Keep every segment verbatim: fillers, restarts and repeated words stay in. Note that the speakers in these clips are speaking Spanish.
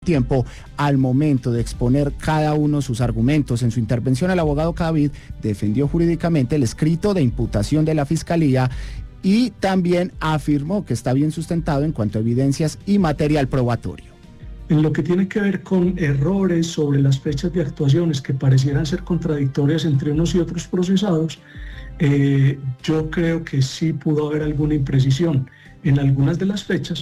tiempo al momento de exponer cada uno de sus argumentos. En su intervención, el abogado Cadavid defendió jurídicamente el escrito de imputación de la Fiscalía y también afirmó que está bien sustentado en cuanto a evidencias y material probatorio. En lo que tiene que ver con errores sobre las fechas de actuaciones que parecieran ser contradictorias entre unos y otros procesados, eh, yo creo que sí pudo haber alguna imprecisión en algunas de las fechas,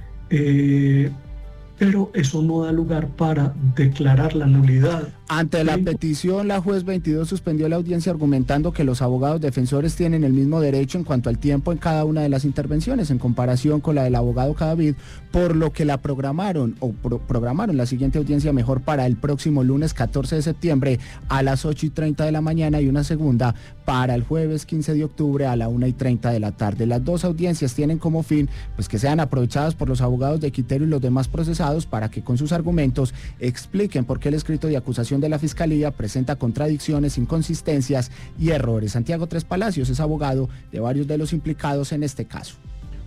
eh, pero eso no da lugar para declarar la nulidad. Ante la petición, la juez veintidós suspendió la audiencia argumentando que los abogados defensores tienen el mismo derecho en cuanto al tiempo en cada una de las intervenciones en comparación con la del abogado Cadavid, por lo que la programaron o pro programaron la siguiente audiencia mejor para el próximo lunes catorce de septiembre a las ocho y treinta de la mañana y una segunda para el jueves quince de octubre a la una y treinta de la tarde. Las dos audiencias tienen como fin pues que sean aprovechadas por los abogados de Quintero y los demás procesados para que con sus argumentos expliquen por qué el escrito de acusación de la Fiscalía presenta contradicciones, inconsistencias y errores. Santiago Tres Palacios es abogado de varios de los implicados en este caso.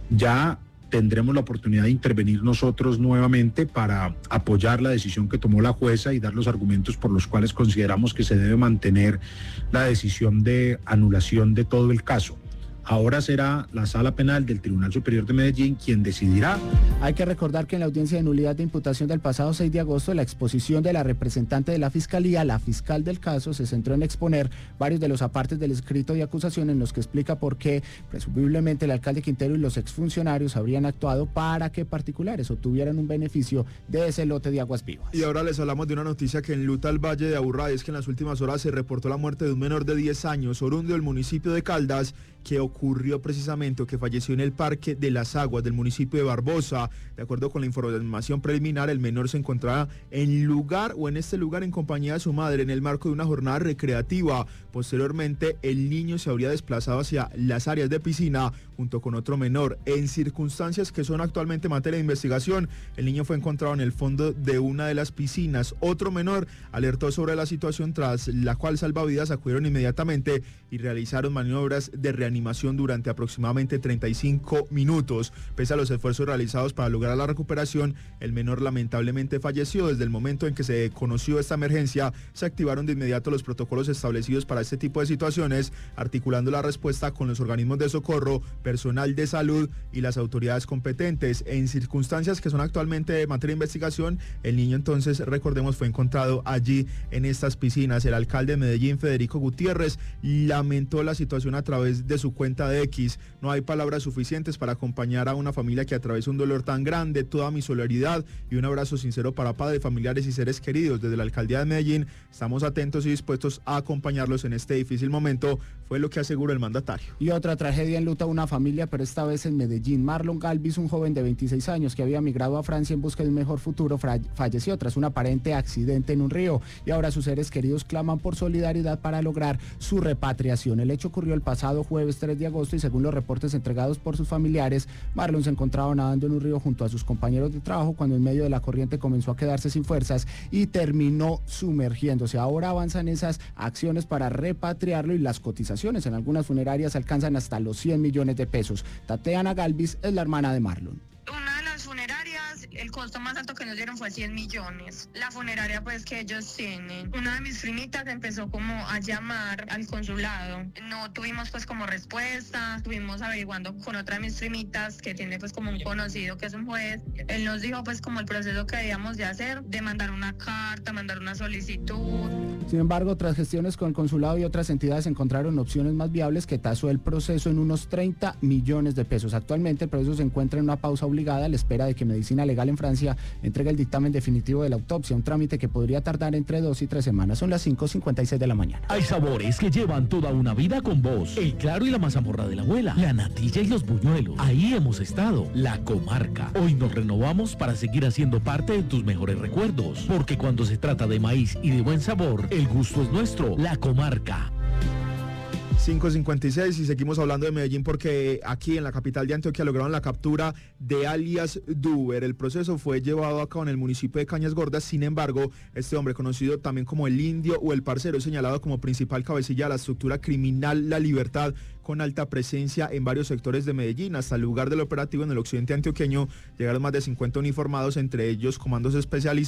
Ya tendremos la oportunidad de intervenir nosotros nuevamente para apoyar la decisión que tomó la jueza y dar los argumentos por los cuales consideramos que se debe mantener la decisión de anulación de todo el caso. Ahora será la Sala Penal del Tribunal Superior de Medellín quien decidirá. Hay que recordar que en la audiencia de nulidad de imputación del pasado seis de agosto, la exposición de la representante de la Fiscalía, la fiscal del caso, se centró en exponer varios de los apartes del escrito de acusación en los que explica por qué presumiblemente el alcalde Quintero y los exfuncionarios habrían actuado para que particulares obtuvieran un beneficio de ese lote de aguas vivas. Y ahora les hablamos de una noticia que enluta al Valle de Aburrá, y es que en las últimas horas se reportó la muerte de un menor de diez años, oriundo del municipio de Caldas, que ocurrió precisamente o que falleció en el Parque de las Aguas del municipio de Barbosa. De acuerdo con la información preliminar, el menor se encontraba en lugar o en este lugar en compañía de su madre en el marco de una jornada recreativa. Posteriormente, el niño se habría desplazado hacia las áreas de piscina junto con otro menor. En circunstancias que son actualmente materia de investigación, el niño fue encontrado en el fondo de una de las piscinas. Otro menor alertó sobre la situación, tras la cual salvavidas acudieron inmediatamente y realizaron maniobras de reanimación durante aproximadamente treinta y cinco minutos. Pese a los esfuerzos realizados para lograr la recuperación, el menor lamentablemente falleció. Desde el momento en que se conoció esta emergencia, se activaron de inmediato los protocolos establecidos para este tipo de situaciones, articulando la respuesta con los organismos de socorro, personal de salud y las autoridades competentes. En circunstancias que son actualmente de materia de investigación, el niño entonces, recordemos, fue encontrado allí en estas piscinas. El alcalde de Medellín, Federico Gutiérrez, lamentó la situación a través de su cuenta de X. No hay palabras suficientes para acompañar a una familia que atraviesa un dolor tan grande. Toda mi solidaridad y un abrazo sincero para padres, familiares y seres queridos. Desde la alcaldía de Medellín estamos atentos y dispuestos a acompañarlos en este difícil momento, fue lo que aseguró el mandatario. Y otra tragedia enluta a una familia, pero esta vez en Medellín. Marlon Galvis, un joven de veintiséis años que había migrado a Francia en busca de un mejor futuro, falleció tras un aparente accidente en un río, y ahora sus seres queridos claman por solidaridad para lograr su repatriación. El hecho ocurrió el pasado jueves tres de agosto y según los reportes entregados por sus familiares, Marlon se encontraba nadando en un río junto a sus compañeros de trabajo cuando en medio de la corriente comenzó a quedarse sin fuerzas y terminó sumergiéndose. Ahora avanzan esas acciones para repatriarlo y las cotizaciones en algunas funerarias alcanzan hasta los cien millones de pesos. Tatiana Galvis es la hermana de Marlon. Una de las funerarias, el costo más alto que nos dieron fue cien millones. La funeraria pues que ellos tienen. Una de mis primitas empezó como a llamar al consulado. No tuvimos pues como respuesta. Estuvimos averiguando con otra de mis primitas que tiene pues como un conocido que es un juez. Él nos dijo pues como el proceso que debíamos de hacer, de mandar una carta, mandar una solicitud. Sin embargo, tras gestiones con el consulado y otras entidades encontraron opciones más viables que tasó el proceso en unos treinta millones de pesos. Actualmente el proceso se encuentra en una pausa obligada a la espera de que Medicina Legal en Francia entregue el dictamen definitivo de la autopsia, un trámite que podría tardar entre dos y tres semanas. Son las cinco cincuenta y seis de la mañana. Hay sabores que llevan toda una vida con vos. El claro y la mazamorra de la abuela, la natilla y los buñuelos. Ahí hemos estado, la comarca. Hoy nos renovamos para seguir haciendo parte de tus mejores recuerdos, porque cuando se trata de maíz y de buen sabor, el gusto es nuestro, la comarca. cinco cincuenta y seis y seguimos hablando de Medellín porque aquí en la capital de Antioquia lograron la captura de alias Duber. El proceso fue llevado a cabo en el municipio de Cañas Gordas. Sin embargo, este hombre, conocido también como el Indio o el Parcero, es señalado como principal cabecilla de la estructura criminal La Libertad, con alta presencia en varios sectores de Medellín. Hasta el lugar del operativo en el occidente antioqueño llegaron más de cincuenta uniformados, entre ellos comandos especializados